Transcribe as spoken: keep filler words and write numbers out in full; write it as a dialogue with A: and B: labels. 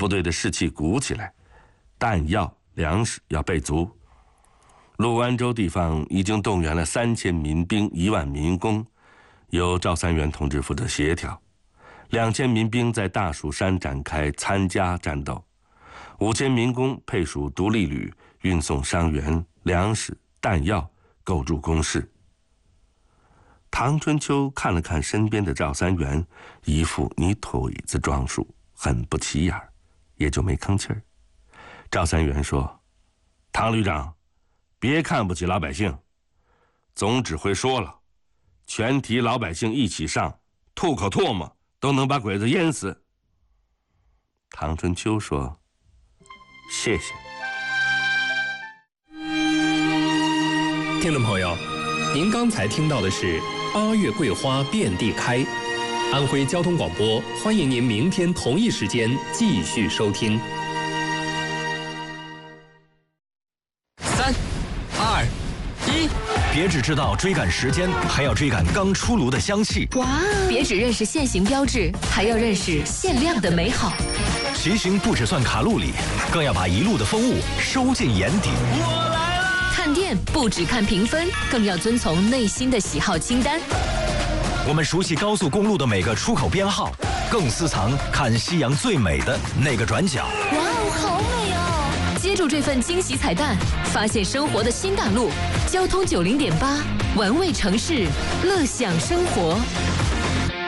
A: 部队的士气鼓起来，弹药、粮食要备足。陆安州地方已经动员了三千民兵、一万民工，由赵三元同志负责协调。两千民兵在大蜀山展开参加战斗，五千民工配属独立旅，运送伤员、粮食、弹药，构筑工事。唐春秋看了看身边的赵三元，一副泥腿子装束，很不起眼，也就没吭气儿。赵三元说：“唐旅长，别看不起老百姓，总指挥说了，全体老百姓一起上，吐口唾沫都能把鬼子淹死。”唐春秋说：“谢谢。”
B: 听众朋友，您刚才听到的是八月桂花遍地开。安徽交通广播欢迎您明天同一时间继续收听。
C: 三、二、一，
D: 别只知道追赶时间，还要追赶刚出炉的香气。
E: 哇！别只认识现行标志，还要认识限量的美好。
D: 骑行不只算卡路里，更要把一路的风物收进眼底。
C: 我来了！
E: 看店不只看评分，更要遵从内心的喜好清单。
D: 我们熟悉高速公路的每个出口编号，更私藏看夕阳最美的那个转角。
E: 哇哦，好美哦！接住这份惊喜彩蛋，发现生活的新大陆。交通九零点八，玩味城市，乐享生活。